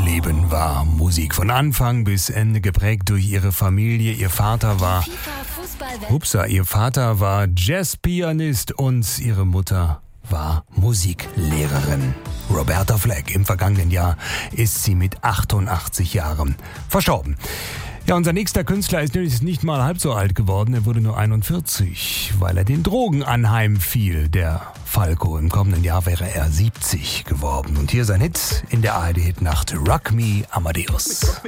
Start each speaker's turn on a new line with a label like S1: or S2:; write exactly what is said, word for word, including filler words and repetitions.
S1: Leben war Musik. Von Anfang bis Ende geprägt durch ihre Familie. Ihr Vater war, upsa, ihr Vater war Jazzpianist und ihre Mutter war Musiklehrerin. Roberta Flack. Im vergangenen Jahr ist sie mit achtundachtzig Jahren verstorben. Ja, unser nächster Künstler ist nicht mal halb so alt geworden. Er wurde nur einundvierzig, weil er den Drogen anheimfiel. Der Falco. Im kommenden Jahr wäre er siebzig geworden. Und hier sein Hit in der A R D-Hitnacht, Rock Me Amadeus.